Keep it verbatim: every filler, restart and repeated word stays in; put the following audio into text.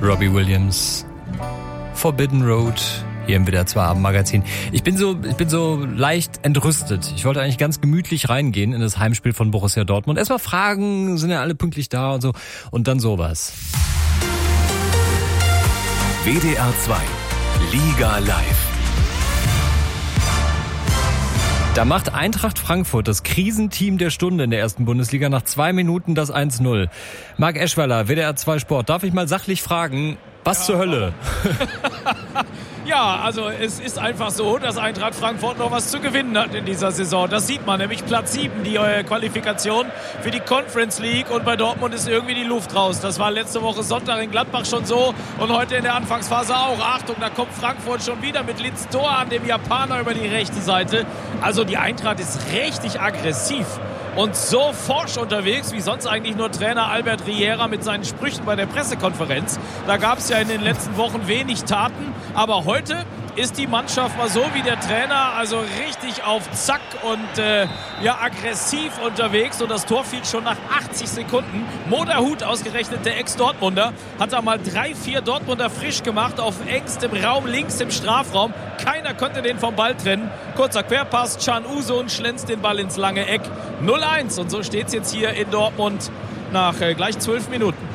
Robbie Williams, Forbidden Road, hier im W D R zwei Abendmagazin. Ich bin so, ich bin so leicht entrüstet. Ich wollte eigentlich ganz gemütlich reingehen in das Heimspiel von Borussia Dortmund. Erstmal fragen, sind ja alle pünktlich da und so. Und dann sowas. W D R zwei Liga Live. Da macht Eintracht Frankfurt, das Krisenteam der Stunde in der ersten Bundesliga, nach zwei Minuten das eins null. Marc Eschweiler, W D R zwei Sport. Darf ich mal sachlich fragen, was ja. zur Hölle? Ja, also es ist einfach so, dass Eintracht Frankfurt noch was zu gewinnen hat in dieser Saison. Das sieht man, nämlich Platz sieben, die äh, Qualifikation für die Conference League. Und bei Dortmund ist irgendwie die Luft raus. Das war letzte Woche Sonntag in Gladbach schon so und heute in der Anfangsphase auch. Achtung, da kommt Frankfurt schon wieder mit Linz Tor an, dem Japaner über die rechte Seite. Also die Eintracht ist richtig aggressiv und so forsch unterwegs, wie sonst eigentlich nur Trainer Albert Riera mit seinen Sprüchen bei der Pressekonferenz. Da gab es ja in den letzten Wochen wenig Taten, aber heute ist die Mannschaft mal so wie der Trainer, also richtig auf Zack und äh, ja aggressiv unterwegs. Und das Tor fiel schon nach achtzig Sekunden. Mo Dahoud, ausgerechnet der Ex-Dortmunder, hat da mal drei, vier Dortmunder frisch gemacht auf engstem Raum, links im Strafraum. Keiner konnte den vom Ball trennen. Kurzer Querpass, Can Uzun schlänzt den Ball ins lange Eck. null eins und so steht es jetzt hier in Dortmund nach äh, gleich zwölf Minuten.